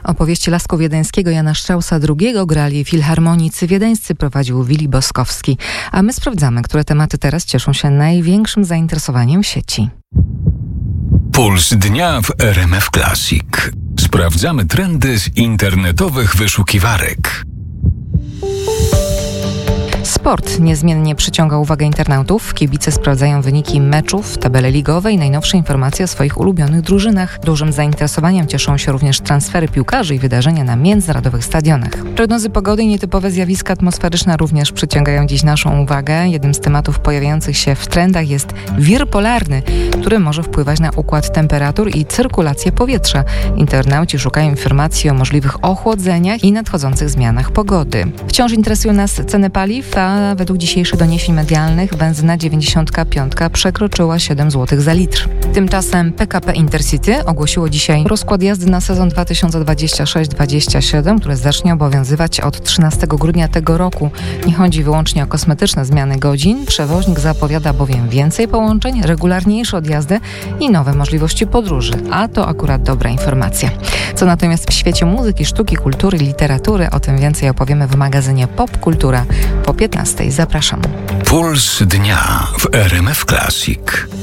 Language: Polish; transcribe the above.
Opowieści Lasku Wiedeńskiego Jana Straussa II grali filharmonicy wiedeńscy, prowadził Willi Boskowski. A my sprawdzamy, które tematy teraz cieszą się największym zainteresowaniem w sieci. Puls dnia w RMF Classic. Sprawdzamy trendy z internetowych wyszukiwarek. Sport niezmiennie przyciąga uwagę internautów. Kibice sprawdzają wyniki meczów, tabele ligowe i najnowsze informacje o swoich ulubionych drużynach. Dużym zainteresowaniem cieszą się również transfery piłkarzy i wydarzenia na międzynarodowych stadionach. Prognozy pogody i nietypowe zjawiska atmosferyczne również przyciągają dziś naszą uwagę. Jednym z tematów pojawiających się w trendach jest wir polarny, który może wpływać na układ temperatur i cyrkulację powietrza. Internauci szukają informacji o możliwych ochłodzeniach i nadchodzących zmianach pogody. Wciąż interesują nas ceny paliw, a według dzisiejszych doniesień medialnych benzyna 95 przekroczyła 7 zł za litr. Tymczasem PKP Intercity ogłosiło dzisiaj rozkład jazdy na sezon 2026-27, który zacznie obowiązywać od 13 grudnia tego roku. Nie chodzi wyłącznie o kosmetyczne zmiany godzin. Przewoźnik zapowiada bowiem więcej połączeń, regularniejsze odjazdy i nowe możliwości podróży. A to akurat dobra informacja. Co natomiast w świecie muzyki, sztuki, kultury, literatury, o tym więcej opowiemy w magazynie Pop Kultura po 15:00. Zapraszam. Puls dnia w RMF Classic.